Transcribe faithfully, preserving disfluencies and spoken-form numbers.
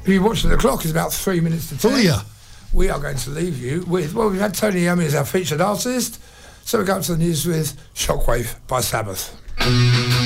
If you watch the clock, it's about three minutes to ten. Oh, yeah. We are going to leave you with, well, we've had Tony Iommi as our featured artist, so we go up to the news with Shockwave by Sabbath.